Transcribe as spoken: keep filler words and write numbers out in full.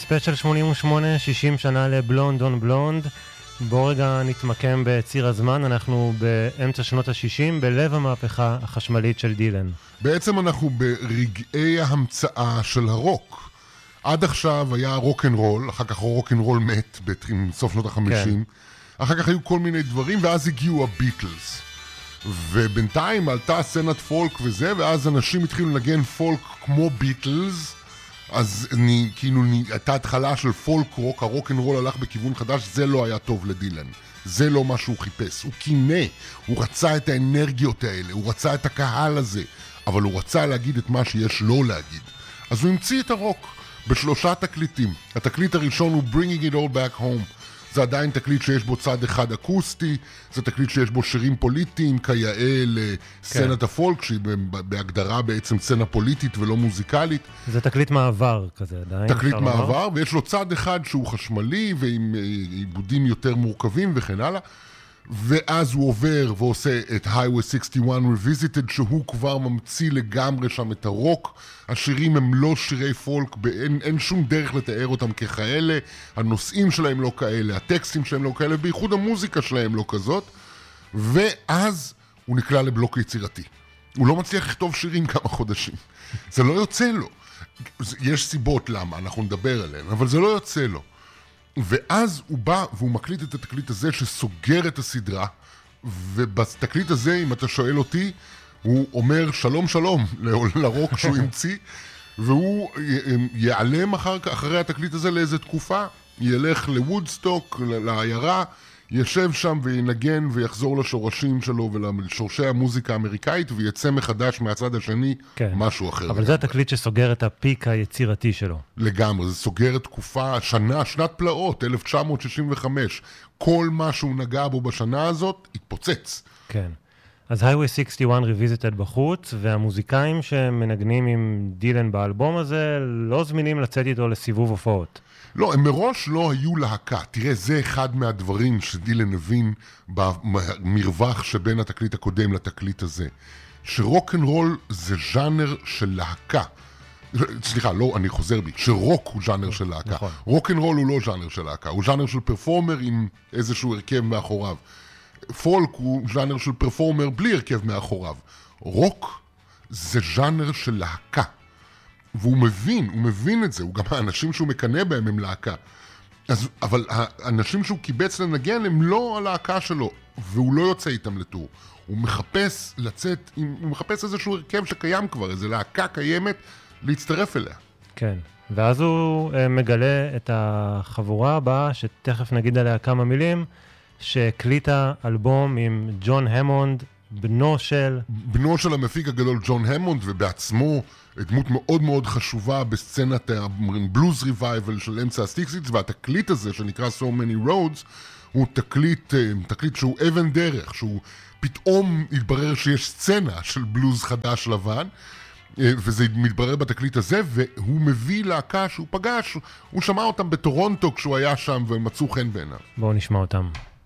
ספיישל שמונים ושמונה, שישים שנה לבלונד און בלונד. בוא רגע נתמקם בציר הזמן, אנחנו באמצע שנות ה-שישים, בלב המהפכה החשמלית של דילן. בעצם אנחנו ברגעי ההמצאה של הרוק. עד עכשיו היה רוק אנד רול, אחר כך רוק אנד רול מת בסוף שנות ה-חמישים, כן. אחר כך היו כל מיני דברים, ואז הגיעו הביטלס. ובינתיים עלתה סצנת פולק וזה, ואז אנשים התחילו לנגן פולק כמו ביטלס, אז אני, כאילו, הייתה התחלה של פולק רוק, הרוק אנד רול הלך בכיוון חדש, זה לא היה טוב לדילן. זה לא מה שהוא חיפש. הוא קינא, הוא רצה את האנרגיות האלה, הוא רצה את הקהל הזה, אבל הוא רצה להגיד את מה שיש לו להגיד. אז הוא המציא את הרוק בשלושה תקליטים. התקליט הראשון הוא Bringing It All Back Home. זה עדיין תקליט שיש בו צד אחד אקוסטי, זה תקליט שיש בו שירים פוליטיים, כיאה לסצנת כן. הפולק, שהיא בהגדרה בעצם סצנה פוליטית ולא מוזיקלית. זה תקליט מעבר כזה עדיין. תקליט מעבר, אומר? ויש לו צד אחד שהוא חשמלי, ועם עיבודים יותר מורכבים וכן הלאה, ואז הוא עובר ועושה את Highway שישים ואחת Revisited, שהוא כבר ממציא לגמרי שם את הרוק. השירים הם לא שירי פולק, אין, אין שום דרך לתאר אותם ככאלה, הנושאים שלהם לא כאלה, הטקסטים שלהם לא כאלה, בייחוד המוזיקה שלהם לא כזאת, ואז הוא נקלע לבלוק יצירתי. הוא לא מצליח לכתוב שירים כמה חודשים. זה לא יוצא לו. יש סיבות למה, אנחנו נדבר עליהן, אבל זה לא יוצא לו. ואז הוא בא והוא מקליט את התקליט הזה שסוגר את הסדרה, ובתקליט הזה, אם אתה שואל אותי, הוא אומר שלום שלום לרוק שהוא המציא, והוא ייעלם אחר, אחרי התקליט הזה לאיזו תקופה, ילך לוודסטוק, לעיירה, ישב שם וינגן ויחזור לשורשים שלו ולשורשי המוזיקה האמריקאית, ויצא מחדש מהצד השני כן. משהו אחר. אבל זה התקליט שסוגר את הפיק היצירתי שלו. לגמרי, זה סוגר את תקופה, שנה, שנת פלאות, אלף תשע מאות שישים וחמש. כל מה שהוא נגע בו בשנה הזאת התפוצץ. כן. אז Highway שישים ואחת Revisited בחוץ, והמוזיקאים שמנגנים עם דילן באלבום הזה לא זמינים לצאת איתו לסיבוב הופעות. לא, הם מראש לא היו להקה. תראה, זה אחד מהדברים שדילן הבין במרווח שבין התקליט הקודם לתקליט הזה. שרוק אנד רול זה ז'אנר של להקה. סליחה, לא, אני חוזר בי. שרוק הוא ז'אנר של להקה. נכון. רוק אנד רול הוא לא ז'אנר של להקה. הוא ז'אנר של פרפורמר עם איזשהו הרכב מאחוריו. פולק הוא ז'אנר של פרפורמר בלי הרכב מאחוריו. רוק זה ז'אנר של להקה. והוא מבין, הוא מבין את זה, הוא גם האנשים שהוא מקנה בהם הם להקה. אז, אבל האנשים שהוא קיבץ לנגן הם לא הלהקה שלו, והוא לא יוצא איתם לטור. הוא מחפש לצאת, הוא מחפש איזשהו הרכב שקיים כבר, איזו להקה קיימת להצטרף אליה. כן, ואז הוא מגלה את החבורה הבאה, שתכף נגיד עליה כמה מילים, שהקליטה אלבום עם ג'ון המונד, בנו של... בנו של המפיק הגדול ג'ון המונד, ובעצמו דמות מאוד מאוד חשובה בסצנת הבלוז ריווייבל של אמצע הסיקסיס, והתקליט הזה שנקרא So Many Roads, הוא תקליט, תקליט שהוא אבן דרך, שהוא פתאום התברר שיש סצנה של בלוז חדש לבן, וזה מתברר בתקליט הזה, והוא מביא להקה שהוא פגש, הוא שמע אותם בטורונטו כשהוא היה שם ומצאו חן בעיניו. בואו נשמע אותם.